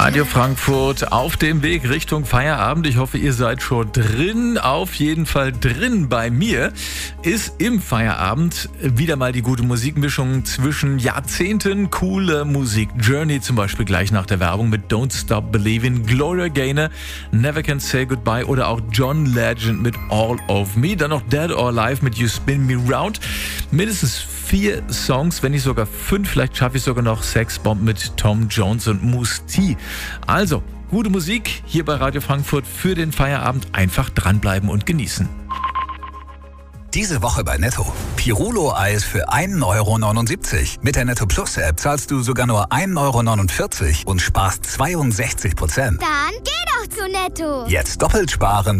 Radio Frankfurt auf dem Weg Richtung Feierabend. Ich hoffe, ihr seid schon drin. Auf jeden Fall drin bei mir ist im Feierabend wieder mal die gute Musikmischung zwischen Jahrzehnten. Coole Musik. Journey zum Beispiel gleich nach der Werbung mit Don't Stop Believin', Gloria Gaynor, Never Can Say Goodbye oder auch John Legend mit All of Me. Dann noch Dead or Alive mit You Spin Me Round. Mindestens 4 Songs, wenn nicht sogar 5. Vielleicht schaffe ich sogar noch Sex Bomb mit Tom Jones und Mousse T. Also, gute Musik hier bei Radio Frankfurt für den Feierabend. Einfach dranbleiben und genießen. Diese Woche bei Netto. Pirulo-Eis für 1,79 €. Mit der Netto Plus App zahlst du sogar nur 1,49 € und sparst 62%. Dann geh doch zu Netto. Jetzt doppelt sparen.